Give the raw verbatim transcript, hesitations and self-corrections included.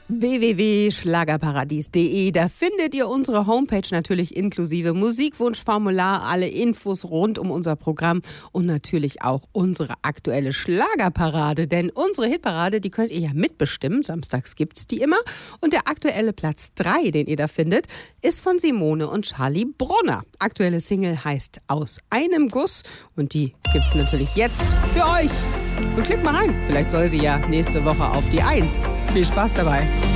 w w w punkt schlagerparadies punkt de. Da findet ihr unsere Homepage natürlich inklusive Musikwunschformular, alle Infos rund um unser Programm und natürlich auch unsere aktuelle Schlagerparade. Denn unsere Hitparade, die könnt ihr ja mitbestimmen. Samstags gibt's die immer. Und der aktuelle Platz drei, den ihr da findet, ist von Simone und Charlie Brunner. Aktuelle Single heißt Aus einem Guss und die gibt's natürlich jetzt für euch. Und klickt mal rein, vielleicht soll sie ja nächste Woche auf die Eins. Viel Spaß dabei.